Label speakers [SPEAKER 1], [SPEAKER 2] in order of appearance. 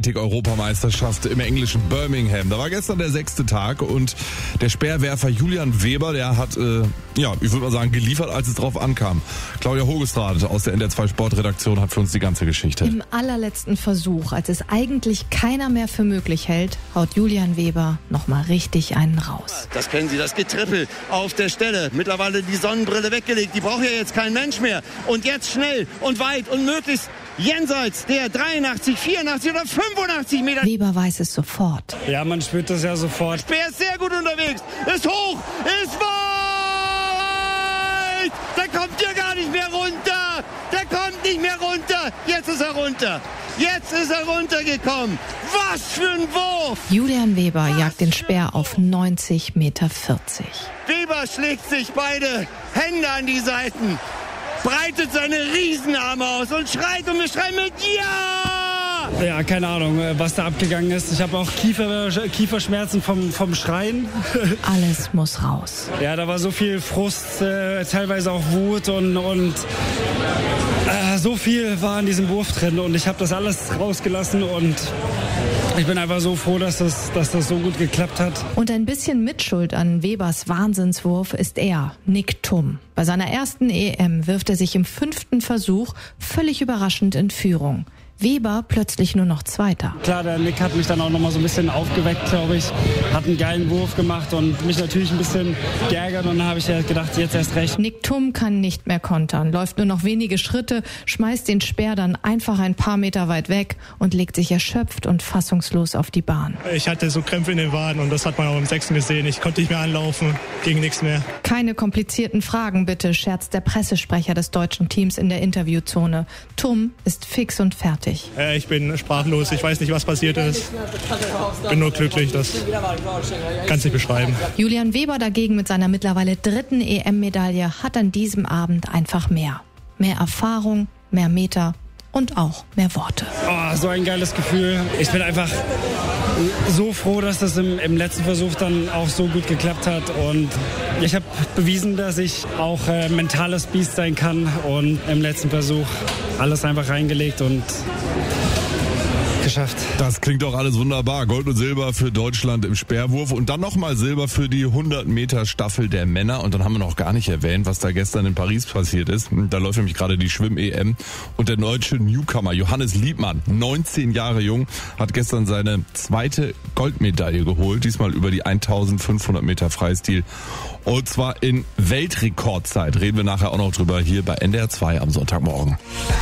[SPEAKER 1] Leichtathletik-Europameisterschaft im englischen Birmingham. Da war gestern der 6. Tag und der Speerwerfer Julian Weber, der hat, ich würde mal sagen, geliefert, als es drauf ankam. Claudia Hogestraat aus der NDR 2 Sportredaktion hat für uns die ganze Geschichte.
[SPEAKER 2] Im allerletzten Versuch, als es eigentlich keiner mehr für möglich hält, haut Julian Weber nochmal richtig einen raus.
[SPEAKER 3] Das kennen Sie, das Getrippel auf der Stelle. Mittlerweile die Sonnenbrille weggelegt, die braucht ja jetzt kein Mensch mehr. Und jetzt schnell und weit und möglichst jenseits der 83, 84 oder 85 Meter.
[SPEAKER 2] Weber weiß es sofort.
[SPEAKER 4] Ja, man spürt das ja sofort.
[SPEAKER 3] Speer ist sehr gut unterwegs, ist hoch, ist weit. Der kommt hier gar nicht mehr runter. Der kommt nicht mehr runter. Jetzt ist er runter. Jetzt ist er runtergekommen. Was für ein Wurf!
[SPEAKER 2] Julian Weber jagt den Speer auf 90,40 Meter.
[SPEAKER 3] Weber schlägt sich beide Hände an die Seiten, breitet seine Riesenarme aus und schreit und wir schreien mit Ja!
[SPEAKER 4] Ja, keine Ahnung, was da abgegangen ist. Ich habe auch Kieferschmerzen vom Schreien.
[SPEAKER 2] Alles muss raus.
[SPEAKER 4] Ja, da war so viel Frust, teilweise auch Wut und so viel war in diesem Wurf drin und ich habe das alles rausgelassen und ich bin einfach so froh, dass das so gut geklappt hat.
[SPEAKER 2] Und ein bisschen Mitschuld an Webers Wahnsinnswurf ist er, Nick Thum. Bei seiner ersten EM wirft er sich im 5. Versuch völlig überraschend in Führung. Weber plötzlich nur noch Zweiter.
[SPEAKER 4] Klar, der Nick hat mich dann auch noch mal so ein bisschen aufgeweckt, glaube ich. Hat einen geilen Wurf gemacht und mich natürlich ein bisschen geärgert. Und dann habe ich ja gedacht, jetzt erst recht.
[SPEAKER 2] Nick Thum kann nicht mehr kontern, läuft nur noch wenige Schritte, schmeißt den Speer dann einfach ein paar Meter weit weg und legt sich erschöpft und fassungslos auf die Bahn.
[SPEAKER 5] Ich hatte so Krämpfe in den Waden und das hat man auch im 6. gesehen. Ich konnte nicht mehr anlaufen, ging nichts mehr.
[SPEAKER 2] Keine komplizierten Fragen bitte, scherzt der Pressesprecher des deutschen Teams in der Interviewzone. Thum ist fix und fertig.
[SPEAKER 5] Ich bin sprachlos, ich weiß nicht, was passiert ist. Bin nur glücklich, das kann ich nicht beschreiben.
[SPEAKER 2] Julian Weber dagegen mit seiner mittlerweile 3. EM-Medaille hat an diesem Abend einfach mehr. Mehr Erfahrung, mehr Meter und auch mehr Worte.
[SPEAKER 4] Oh, so ein geiles Gefühl. Ich bin einfach so froh, dass das im letzten Versuch dann auch so gut geklappt hat. Und ich habe bewiesen, dass ich auch mentales Biest sein kann. Und im letzten Versuch alles einfach reingelegt und geschafft.
[SPEAKER 1] Das klingt doch alles wunderbar. Gold und Silber für Deutschland im Speerwurf und dann nochmal Silber für die 100 Meter Staffel der Männer. Und dann haben wir noch gar nicht erwähnt, was da gestern in Paris passiert ist. Da läuft nämlich gerade die Schwimm-EM und der deutsche Newcomer Johannes Liebmann, 19 Jahre jung, hat gestern seine 2. Goldmedaille geholt. Diesmal über die 1500 Meter Freistil. Und zwar in Weltrekordzeit. Reden wir nachher auch noch drüber hier bei NDR 2 am Sonntagmorgen.